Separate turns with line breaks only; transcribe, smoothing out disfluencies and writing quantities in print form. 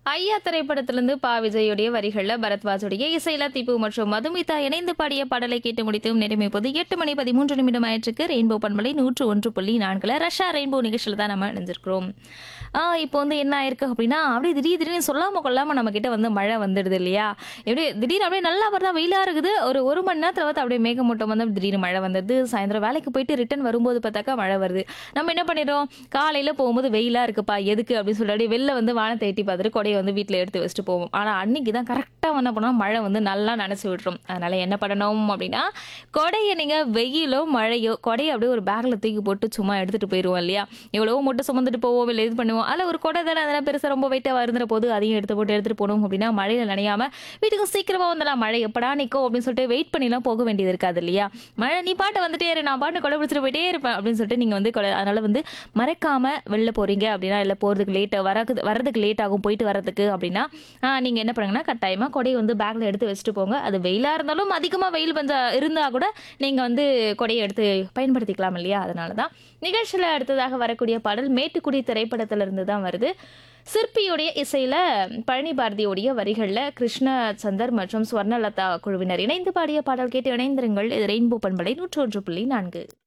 ஐயா திரைப்படத்திலிருந்து பா விஜயுடைய வரிகள்ல பரத்வாஜுடைய இசையில திப்பு மற்றும் மதுமிதா இணைந்து பாடிய பாடலை கேட்டு முடித்தும் நிறைமைப்போது 8 மணி 13 நிமிடம் ஆயிற்றுக்கு ரெயின்போ பண்பலை 101.4 ரஷ்யா ரெயின்போ நிகழ்ச்சியில தான் நம்ம இணைஞ்சிருக்கிறோம். இப்போ வந்து என்ன ஆயிருக்கு அப்படின்னா அப்படியே திடீர்னு சொல்லாம கொள்ளாம நம்ம கிட்ட வந்து மழை வந்துடுது இல்லையா? எப்படி திடீர்னு அப்படியே நல்லா வருதா வெயிலா இருக்குது. ஒரு மணி நேரத்துல வந்து அப்படியே மேகமூட்டம் வந்து திடீர்னு மழை வந்துடுது. சாயந்தரம் வேலைக்கு போயிட்டு ரிட்டர்ன் வரும்போது பார்த்தாக்கா மழை வருது. நம்ம என்ன பண்ணிடுறோம், காலையில போகும்போது வெயிலா இருக்குப்பா எதுக்கு அப்படின்னு சொல்லி அப்படியே வெளில வந்து வானத்தை எட்டி பார்த்துட்டு கொடையை வந்து வீட்டில் எடுத்து வச்சுட்டு போவோம். ஆனால் அன்னைக்கு தான் கரெக்டாக என்ன பண்ணோம், மழை வந்து நல்லா நனைச்சி விட்டுரும். அதனால என்ன பண்ணணும் அப்படின்னா, கொடையை நீங்கள் வெயிலோ மழையோ கொடையை அப்படியே ஒரு பேக்கில் தூக்கி போட்டு சும்மா எடுத்துகிட்டு போயிடுவோம் இல்லையா? எவ்வளவோ மூட்டை சுமந்துட்டு போவோம், இல்லை இது பண்ணுவோம். அதில் ஒரு கொடை தானே, அதெல்லாம் பெருசாக ரொம்ப வெயிட்டாக இருந்துற போது அதையும் எடுத்துகிட்டு போனோம் அப்படின்னா மழையில் நனையாமல் வீட்டுக்கு சீக்கிரமாக வந்துடலாம். மழை எப்படா நிற்கும் அப்படின்னு சொல்லிட்டு வெயிட் பண்ணிலாம் போக வேண்டியது இருக்காது இல்லையா? மழை நீ பாட்டு வந்துட்டே இரு, நான் பாட்டு கொடை பிடிச்சிட்டு போயிட்டே இருப்பேன் அப்படின்னு சொல்லிட்டு நீங்கள் வந்து அதனால வந்து மறக்காம வெளில போறீங்க அப்படின்னா, இல்லை போகிறதுக்கு வர்றதுக்கு லேட் ஆகும் போயிட்டு வர்றதுக்கு அப்படின்னா, நீங்கள் என்ன பண்ணுங்கன்னா கட்டாயமாக கொடையை வந்து பேக்கில் எடுத்து வச்சுட்டு போங்க. அது வெயிலாக இருந்தாலும் அதிகமாக வெயில் இருந்தால் கூட நீங்கள் வந்து கொடையை எடுத்து பயன்படுத்திக்கலாம் இல்லையா? அதனால தான் நிகழ்ச்சியில் அடுத்ததாக வரக்கூடிய பாடல் மேட்டுக்குடி திரைப்படத்திலிருந்து தான் வருது. சிற்பியுடைய இசையில பழனி பாரதியோடைய வரிகளில் கிருஷ்ண சந்தர் மற்றும் ஸ்வர்ணலதா குழுவினர் இணைந்து பாடிய பாடல் கேட்டு இணைந்திருங்கள். இது ரெயின்போ பண்பலை 101.4.